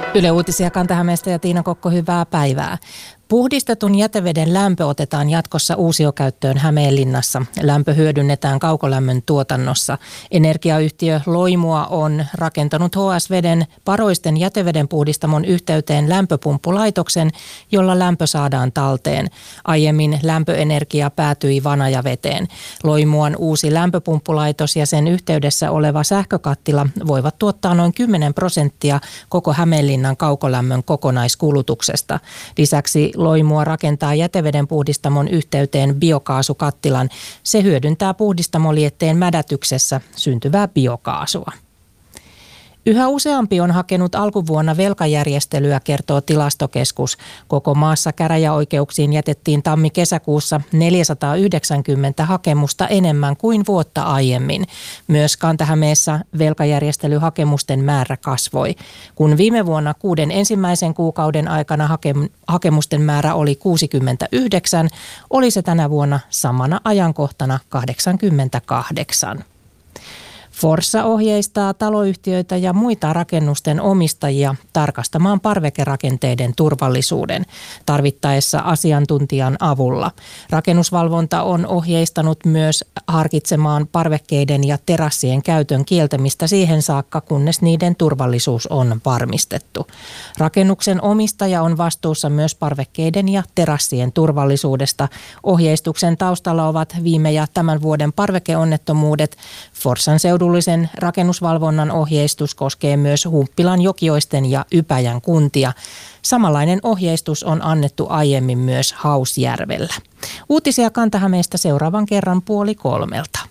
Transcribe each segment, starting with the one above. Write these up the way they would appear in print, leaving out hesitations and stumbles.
Yle Uutisia Kanta-Hämeestä ja Tiina Kokko, hyvää päivää. Puhdistetun jäteveden lämpö otetaan jatkossa uusiokäyttöön Hämeenlinnassa. Lämpö hyödynnetään kaukolämmön tuotannossa. Energiayhtiö Loimua on rakentanut HS-veden Paroisten jätevedenpuhdistamon yhteyteen lämpöpumppulaitoksen, jolla lämpö saadaan talteen. Aiemmin lämpöenergia päätyi Vanajaveteen. Loimuan uusi lämpöpumppulaitos ja sen yhteydessä oleva sähkökattila voivat tuottaa noin 10% koko Hämeenlinnan kaukolämmön kokonaiskulutuksesta. Lisäksi Loimua rakentaa jätevedenpuhdistamon yhteyteen biokaasukattilan. Se hyödyntää puhdistamolietteen mädätyksessä syntyvää biokaasua. Yhä useampi on hakenut alkuvuonna velkajärjestelyä, kertoo Tilastokeskus. Koko maassa käräjäoikeuksiin jätettiin tammi-kesäkuussa 490 hakemusta enemmän kuin vuotta aiemmin. Myös Kanta-Hämeessä velkajärjestelyhakemusten määrä kasvoi. Kun viime vuonna 6 ensimmäisen kuukauden aikana hakemusten määrä oli 69, oli se tänä vuonna samana ajankohtana 88. Forssa ohjeistaa taloyhtiöitä ja muita rakennusten omistajia tarkastamaan parvekerakenteiden turvallisuuden, tarvittaessa asiantuntijan avulla. Rakennusvalvonta on ohjeistanut myös harkitsemaan parvekkeiden ja terassien käytön kieltämistä siihen saakka, kunnes niiden turvallisuus on varmistettu. Rakennuksen omistaja on vastuussa myös parvekkeiden ja terassien turvallisuudesta. Ohjeistuksen taustalla ovat viime ja tämän vuoden parvekeonnettomuudet. Forssan seudullisen rakennusvalvonnan ohjeistus koskee myös Humppilan, Jokioisten ja Ypäjän kuntia. Samanlainen ohjeistus on annettu aiemmin myös Hausjärvellä. Uutisia Kanta-Hämeestä seuraavan kerran 2:30.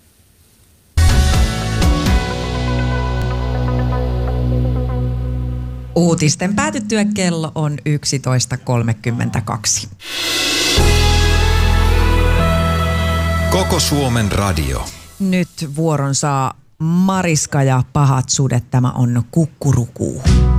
Uutisten päätyttyä kello on 11.32. Koko Suomen radio. Nyt vuoron saa Mariska ja pahat sudet. Tämä on Kukkurukuu.